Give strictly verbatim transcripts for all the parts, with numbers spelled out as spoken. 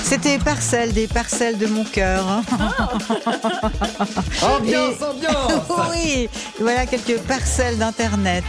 C'était Parcelles, des parcelles de mon cœur. Ambiance, Et- ambiance. Oui, voilà quelques parcelles d'internet.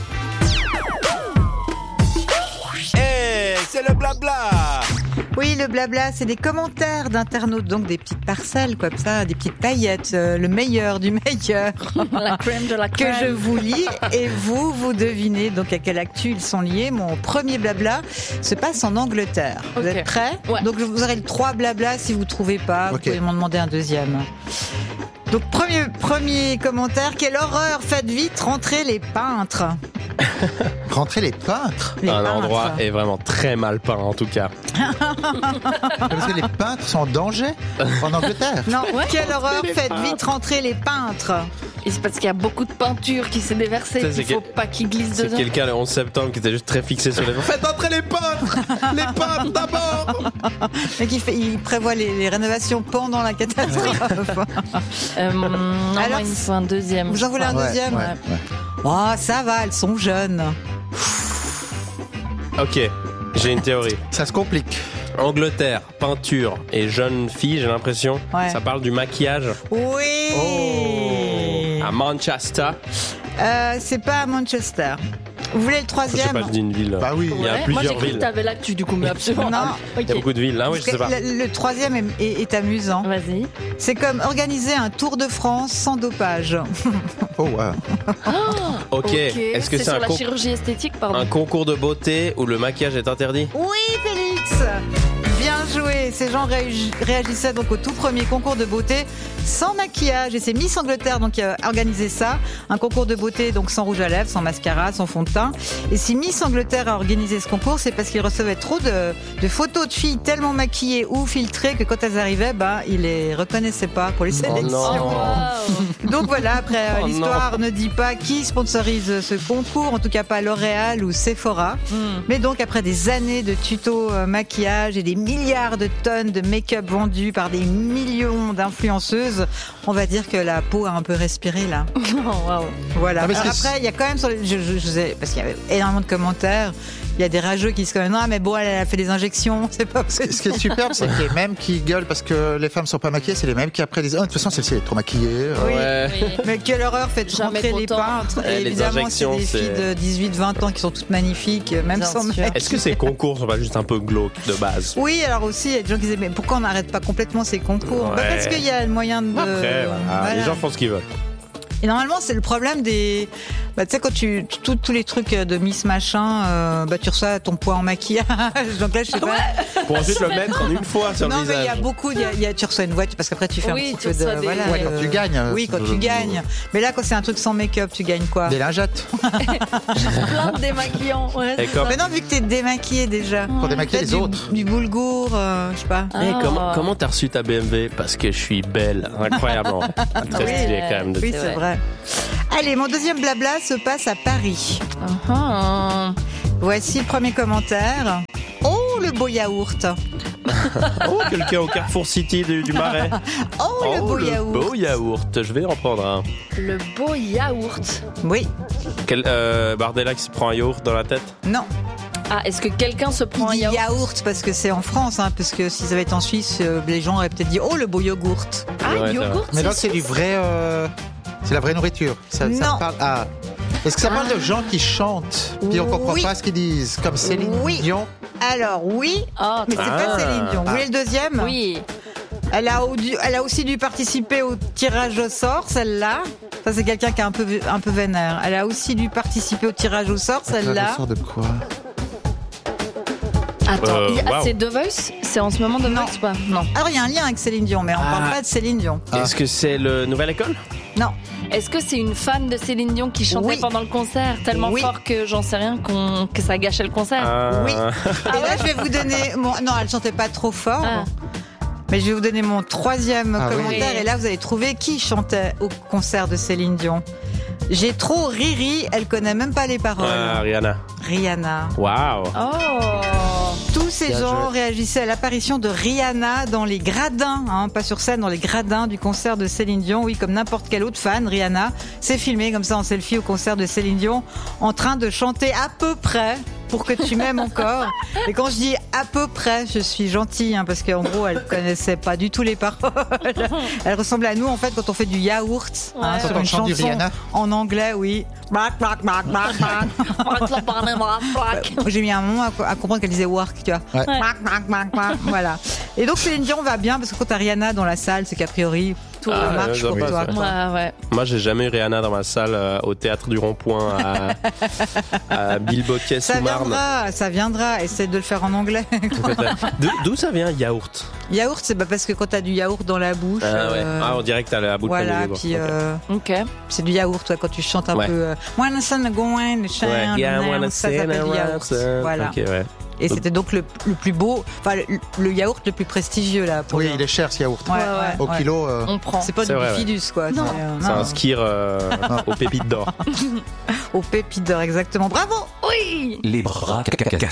Hey, c'est le blabla. Oui, le blabla, c'est des commentaires d'internautes, donc des petites parcelles, comme ça, des petites paillettes, euh, le meilleur du meilleur. La crème de la que crème. je vous lis et vous, vous devinez donc à quelle actu ils sont liés. Mon premier blabla se passe en Angleterre. Vous Ok. êtes prêts ? Ouais. Donc vous aurez le trois blabla. Si vous ne trouvez pas, vous Ok. pouvez m'en demander un deuxième. Donc premier, premier commentaire, quelle horreur, faites vite rentrer les peintres. Rentrer les peintres. Les Un peintres. endroit est vraiment très mal peint en tout cas. Parce que les peintres sont en danger en Angleterre. Non, quelle horreur, les faites peintres. vite rentrer les peintres. Et c'est parce qu'il y a beaucoup de peinture qui s'est déversée. Ça, Il c'est faut quel- pas qu'il glisse C'est dedans. quelqu'un le onze septembre qui était juste très fixé sur les... Faites entrer les peintres. Les peintres d'abord. Mais qui fait, il prévoit les, les rénovations pendant la catastrophe. Euh, non, Alors, moi, il me faut un deuxième. Vous en voulez un Ouais, deuxième ouais, ouais. Oh, ça va, elles sont jeunes. Ok, j'ai une théorie. Ça se complique. Angleterre, peinture et jeune fille, j'ai l'impression. Ouais. Ça parle du maquillage. Oui. Oh. À Manchester. Euh, c'est pas à Manchester. Vous voulez le Je sais troisième? pas, je dis une ville. Bah oui. Il y a Ouais, moi, j'ai plusieurs cru que villes. t'avais l'actu, du coup, mais absolument. Non. Il y a Ok. beaucoup de villes. Ah oui, je sais pas. Le, le troisième est, est- est amusant. Vas-y. C'est comme organiser un Tour de France sans dopage. Oh, wow. Ok. Est-ce que c'est, sur un, la con- chirurgie esthétique, pardon. un concours de beauté où le maquillage est interdit? Oui, Félix. Bien joué. Ces gens réagi- réagissaient donc au tout premier concours de beauté sans maquillage. Et c'est Miss Angleterre donc qui a organisé ça. Un concours de beauté donc sans rouge à lèvres, sans mascara, sans fond de teint. Et si Miss Angleterre a organisé ce concours, c'est parce qu'il recevait trop de, de photos de filles tellement maquillées ou filtrées que quand elles arrivaient, bah, il les reconnaissait pas pour les sélections. non. Wow. Donc voilà, après euh, Oh l'histoire ne dit pas qui sponsorise ce concours, en tout cas pas L'Oréal ou Sephora. Hmm. Mais donc après des années de tutos euh, maquillage et des milliards de tonnes de make-up vendus par des millions d'influenceuses, on va dire que la peau a un peu respiré là. Oh, wow. Voilà. Ah, parce Alors que après, il y a quand même sur les, je, je, je sais, parce qu'il y avait énormément de commentaires. Il y a des rageux qui se disent ah mais bon elle a fait des injections, c'est pas possible. Ce qui est superbe, c'est que les mêmes qui gueulent parce que les femmes sont pas maquillées, c'est les mêmes qui après disent oh, de toute façon celle-ci elle est trop maquillée. Oui. Ouais. Oui. Mais quelle horreur, faites Jamais rentrer trop les tard. peintres. Ouais, Et les évidemment, c'est injections, des filles c'est- de dix-huit vingt ans qui sont toutes magnifiques, même Bien sans sûr. make. Est-ce que ces concours sont pas juste un peu glauques de base? Oui, alors aussi, il y a des gens qui disaient mais pourquoi on n'arrête pas complètement ces concours? Ouais. Bah, parce qu'il y a le moyen de. Après, voilà, voilà. les gens font ce qu'ils veulent. Et normalement, c'est le problème des. Bah, tu sais, quand tu. Tous tous les trucs de Miss Machin, euh, bah, tu reçois ton poids en maquillage. Donc là, je sais pas. Pour ensuite le mettre en une fois sur Non, le mais il y a visage. beaucoup. il Y a, il y a- tu reçois une voiture parce qu'après, tu fais Oui, un tu petit peu de. reçois des- Voilà, Ouais, quand euh, tu gagnes. Oui, quand tu gagnes. Mais là, quand c'est un truc sans make-up, tu gagnes quoi? Des lingettes Plein de démaquillants. Ouais, Et c'est comme- ça. Mais non, vu que t'es démaquillée déjà. pour démaquiller Peut-être les du, autres. du boulgour, euh, je sais pas. Ah. Eh, comment comment t'as reçu ta B M W? Parce que je suis belle, incroyablement. Très Oui. stylé quand même. De... Oui, c'est c'est vrai. vrai. Allez, mon deuxième blabla se passe à Paris. Ah. Voici le premier commentaire. Oh, le beau yaourt. Oh, quelqu'un au Carrefour City du, du Marais. Oh, le beau yaourt. beau yaourt. Je vais en prendre un. Le beau yaourt. Oui, Quel, euh, Bardella qui se prend un yaourt dans la tête? non. Ah, est-ce que quelqu'un se Il prend un dit yaourt? yaourt parce que c'est en France, hein, parce que si ça avait été en Suisse, euh, les gens auraient peut-être dit oh, le beau yogourt. Ah, Ouais, yogourt. Mais là c'est suisse. du vrai. euh, C'est la vraie nourriture. Ça, ça Non. parle. Ah. Est-ce que ça parle de gens qui chantent puis on comprend Oui. pas ce qu'ils disent comme Céline Oui. Dion? Alors, oui, Ah, mais c'est Ah. pas Céline Dion. Vous voulez le deuxième? oui. Elle a, au- dû- elle a aussi dû participer au tirage au sort, celle-là. Ça, c'est quelqu'un qui est un peu, un peu vénère. Elle a aussi dû participer au tirage au sort, celle-là. Ça ressort de quoi? Attends, Euh, il y a- waouh. c'est The Voice? C'est en ce moment The Non. Voice ou pas? Non. Alors, il y a un lien avec Céline Dion, mais on Ah. parle pas de Céline Dion. Ah. Est-ce que c'est le Nouvelle École? Non. Est-ce que c'est une fan de Céline Dion qui chantait Oui. pendant le concert tellement Oui. fort que j'en sais rien qu'on- que ça gâchait le concert? Ah. Oui. Et là, je vais vous donner. Mon... Non, elle chantait pas trop fort. Ah. Mais je vais vous donner mon troisième Ah oui. commentaire. Et là, vous allez trouver qui chantait au concert de Céline Dion. J'ai trop riri, elle connaît même pas les paroles. Ah, Rihanna. Rihanna. Waouh. Oh. Tous ces Bien gens joué. réagissaient à l'apparition de Rihanna dans les gradins, hein, pas sur scène, dans les gradins du concert de Céline Dion. Oui, comme n'importe quel autre fan, Rihanna s'est filmée comme ça en selfie au concert de Céline Dion, en train de chanter à peu près pour que tu m'aimes encore. Et quand je dis à peu près, je suis gentille, hein, parce qu'en gros, elle connaissait pas du tout les paroles. Elle ressemble à nous, en fait, quand on fait du yaourt, Ouais. hein, sur Quand on une chante du chanson Rihanna. en anglais, oui. Black, black, black, black, black. J'ai mis un moment à, à comprendre qu'elle disait work, tu vois. Ouais. Black, black, black, black. Voilà. Et donc, Céline Dion va bien, parce que quand t'as Rihanna dans la salle, c'est qu'a priori, tout Ah, marche ouais, pour ça toi. passe, quoi. Ouais, ouais. Moi, j'ai jamais eu Rihanna dans ma salle euh, au théâtre du Rond-Point à, à Bilboquet Ça sous Marne. viendra, ça viendra. Essaie de le faire en anglais. D'où- D'où ça vient, yaourt? Yaourt, c'est bah parce que quand t'as du yaourt dans la bouche. Ah ouais. euh, Ah, on dirait que t'as la bouche Voilà, pleine de puis yaourt. Ok. euh, Ok. c'est du yaourt, toi, quand tu chantes un Ouais. peu. Euh, Wanna send go in the shine, Ouais, yeah, I wanna ça sing s'appelle du around yaourt. some- Voilà. Ok, ouais. Et c'était donc le, le plus beau, enfin le, le yaourt le plus prestigieux là. Pour Oui, le- il est cher ce yaourt. Ouais, Ouais, ouais, Au ouais. kilo. euh, On prend. C'est pas C'est du vrai, ouais. bifidus quoi. Non. c'est, euh, C'est non. un skier euh, aux pépites d'or. Au pépites d'or, exactement. Bravo. Oui. Les bras caca